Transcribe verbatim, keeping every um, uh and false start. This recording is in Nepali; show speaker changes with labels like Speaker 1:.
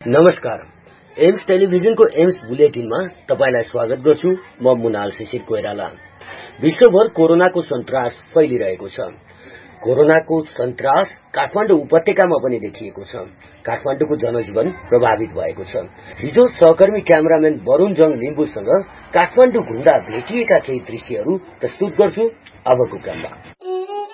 Speaker 1: नमस्कार। एम्स टेलिभिजनको एम्स बुलेटिनमा तपाईलाई स्वागत गर्छु। म मुनाल शिशिर कोइराला। विश्वभर कोरोनाको सन्तास फैलिरहेको छ। कोरोनाको सन्तास काठमाडौँ उपत्यकामा पनि देखिएको छ। काठमाडौँको जनजीवन प्रभावित भएको छ। हिजो सहकर्मी क्यामेराम्यान वरुण जङ लिम्बुसँग काठमाडौँ घुम्दा भेटिएका केही दृश्यहरू प्रस्तुत गर्छु अबको क्रममा।